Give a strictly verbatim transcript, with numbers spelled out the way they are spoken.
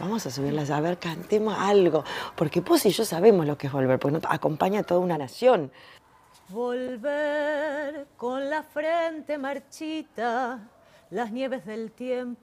Vamos a subirlas, a ver, cantemos algo. Porque vos y yo sabemos lo que es volver, porque nos acompaña a toda una nación. Volver con la frente marchita, las nieves del tiempo